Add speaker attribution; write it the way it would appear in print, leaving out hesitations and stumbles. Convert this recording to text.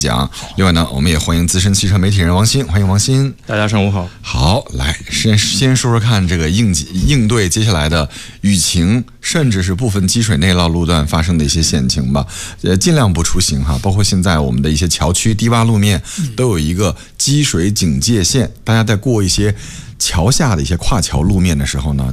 Speaker 1: 讲。另外呢，我们也欢迎资深汽车媒体人王鑫，欢迎王鑫。
Speaker 2: 大家上午好。
Speaker 1: 好，来先说说看这个应对接下来的雨情，甚至是部分积水内涝路段发生的一些险情吧。尽量不出行哈，包括现在我们的一些桥区、低洼路面都有一个积水警戒线，大家在过一些桥下的一些跨桥路面的时候呢，